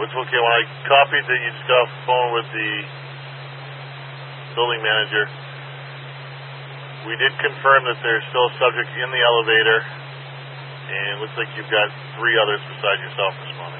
it's okay. When I copied that you just got off the phone with the building manager, we did confirm that there's still a subject in the elevator, and it looks like you've got 3 others besides yourself responding.